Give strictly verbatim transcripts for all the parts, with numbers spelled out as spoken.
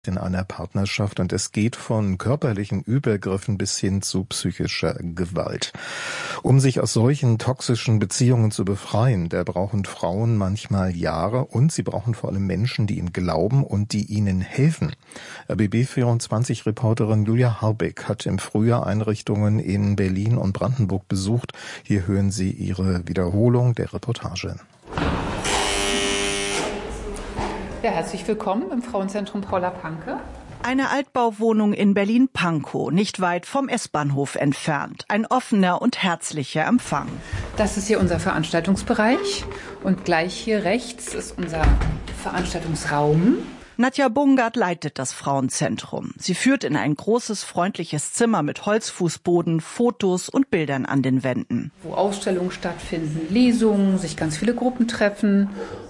in einer Partnerschaft und es geht von körperlichen Übergriffen bis hin zu psychischer Gewalt. Um sich aus solchen toxischen Beziehungen zu befreien, da brauchen Frauen manchmal Jahre und sie brauchen vor allem Menschen, die ihnen glauben und die ihnen helfen. R B B vierundzwanzig-Reporterin Julia Harbig hat im Frühjahr Einrichtungen in Berlin und Brandenburg besucht. Hier hören Sie ihre Wiederholung der Reportage. Ja, herzlich willkommen im Frauenzentrum Paula Panke. Eine Altbauwohnung in Berlin-Pankow, nicht weit vom S-Bahnhof entfernt. Ein offener und herzlicher Empfang. Das ist hier unser Veranstaltungsbereich und gleich hier rechts ist unser Veranstaltungsraum. Nadja Bungard leitet das Frauenzentrum. Sie führt in ein großes, freundliches Zimmer mit Holzfußboden, Fotos und Bildern an den Wänden. Wo Ausstellungen stattfinden, Lesungen, sich ganz viele Gruppen treffen.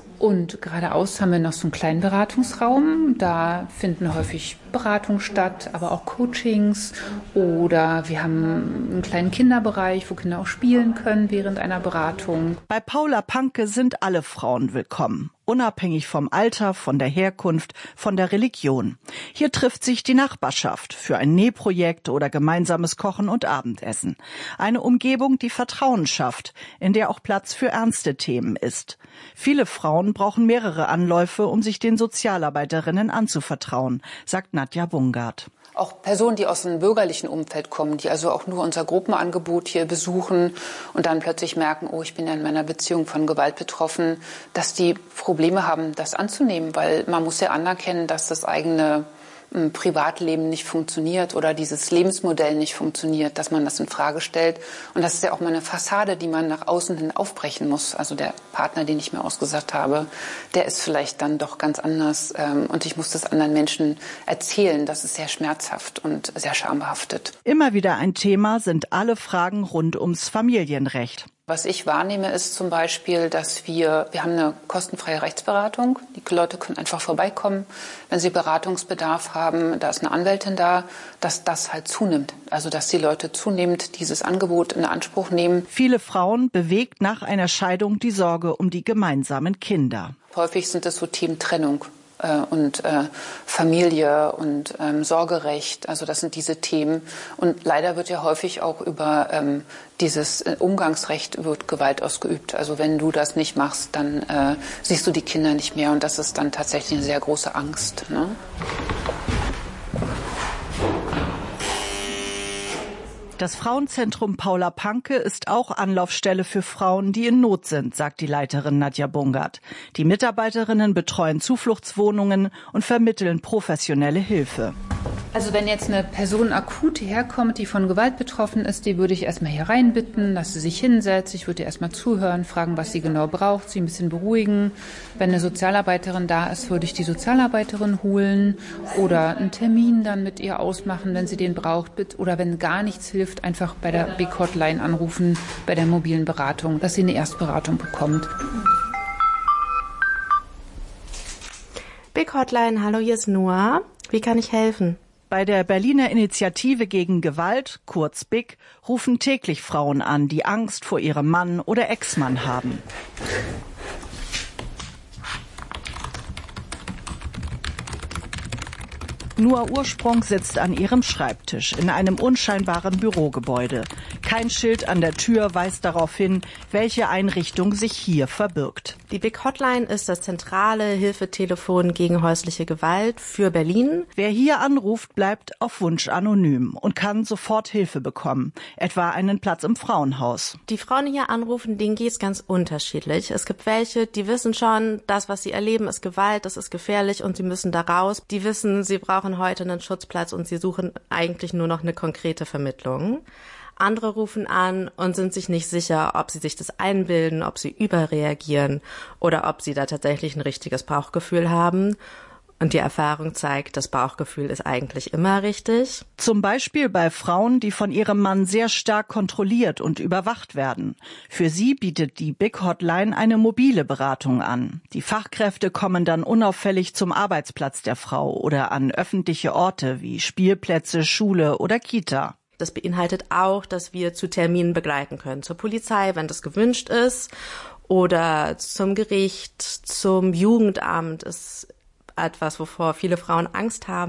Und geradeaus haben wir noch so einen kleinen Beratungsraum. Da finden häufig Beratungen statt, aber auch Coachings. Oder wir haben einen kleinen Kinderbereich, wo Kinder auch spielen können während einer Beratung. Bei Paula Panke sind alle Frauen willkommen. Unabhängig vom Alter, von der Herkunft, von der Religion. Hier trifft sich die Nachbarschaft für ein Nähprojekt oder gemeinsames Kochen und Abendessen. Eine Umgebung, die Vertrauen schafft, in der auch Platz für ernste Themen ist. Viele Frauen brauchen mehrere Anläufe, um sich den Sozialarbeiterinnen anzuvertrauen, sagt Nadja Bungard. Auch Personen, die aus einem bürgerlichen Umfeld kommen, die also auch nur unser Gruppenangebot hier besuchen und dann plötzlich merken, oh, ich bin ja in meiner Beziehung von Gewalt betroffen, dass die Probleme haben, das anzunehmen, weil man muss ja anerkennen, dass das eigene Privatleben nicht funktioniert oder dieses Lebensmodell nicht funktioniert, dass man das in Frage stellt. Und das ist ja auch mal eine Fassade, die man nach außen hin aufbrechen muss. Also der Partner, den ich mir ausgesucht habe, der ist vielleicht dann doch ganz anders. Und ich muss das anderen Menschen erzählen. Das ist sehr schmerzhaft und sehr schambehaftet. Immer wieder ein Thema sind alle Fragen rund ums Familienrecht. Was ich wahrnehme, ist zum Beispiel, dass wir, wir haben eine kostenfreie Rechtsberatung. Die Leute können einfach vorbeikommen, wenn sie Beratungsbedarf haben. Da ist eine Anwältin da, dass das halt zunimmt. Also, dass die Leute zunehmend dieses Angebot in Anspruch nehmen. Viele Frauen bewegt nach einer Scheidung die Sorge um die gemeinsamen Kinder. Häufig sind es so Themen Trennung und äh, Familie und ähm, Sorgerecht, also das sind diese Themen. Und leider wird ja häufig auch über ähm, dieses äh, Umgangsrecht wird Gewalt ausgeübt. Also wenn du das nicht machst, dann äh, siehst du die Kinder nicht mehr und das ist dann tatsächlich eine sehr große Angst, ne? Das Frauenzentrum Paula Panke ist auch Anlaufstelle für Frauen, die in Not sind, sagt die Leiterin Nadja Bungard. Die Mitarbeiterinnen betreuen Zufluchtswohnungen und vermitteln professionelle Hilfe. Also wenn jetzt eine Person akut herkommt, die von Gewalt betroffen ist, die würde ich erstmal hier reinbitten, dass sie sich hinsetzt. Ich würde ihr erstmal zuhören, fragen, was sie genau braucht, sie ein bisschen beruhigen. Wenn eine Sozialarbeiterin da ist, würde ich die Sozialarbeiterin holen oder einen Termin dann mit ihr ausmachen, wenn sie den braucht. Oder wenn gar nichts hilft, einfach bei der Big Hotline anrufen, bei der mobilen Beratung, dass sie eine Erstberatung bekommt. Big Hotline, hallo, hier ist Noah. Wie kann ich helfen? Bei der Berliner Initiative gegen Gewalt, kurz B I G, rufen täglich Frauen an, die Angst vor ihrem Mann oder Ex-Mann haben. Nur Ursprung sitzt an ihrem Schreibtisch in einem unscheinbaren Bürogebäude. Kein Schild an der Tür weist darauf hin, welche Einrichtung sich hier verbirgt. Die Big Hotline ist das zentrale Hilfetelefon gegen häusliche Gewalt für Berlin. Wer hier anruft, bleibt auf Wunsch anonym und kann sofort Hilfe bekommen, etwa einen Platz im Frauenhaus. Die Frauen, die hier anrufen, denen geht es ganz unterschiedlich. Es gibt welche, die wissen schon, das, was sie erleben, ist Gewalt, das ist gefährlich und sie müssen da raus. Die wissen, sie brauchen heute einen Schutzplatz und sie suchen eigentlich nur noch eine konkrete Vermittlung. Andere rufen an und sind sich nicht sicher, ob sie sich das einbilden, ob sie überreagieren oder ob sie da tatsächlich ein richtiges Bauchgefühl haben. Und die Erfahrung zeigt, das Bauchgefühl ist eigentlich immer richtig. Zum Beispiel bei Frauen, die von ihrem Mann sehr stark kontrolliert und überwacht werden. Für sie bietet die Big Hotline eine mobile Beratung an. Die Fachkräfte kommen dann unauffällig zum Arbeitsplatz der Frau oder an öffentliche Orte wie Spielplätze, Schule oder Kita. Das beinhaltet auch, dass wir zu Terminen begleiten können. Zur Polizei, wenn das gewünscht ist, oder zum Gericht, zum Jugendamt. Es etwas, wovor viele Frauen Angst haben.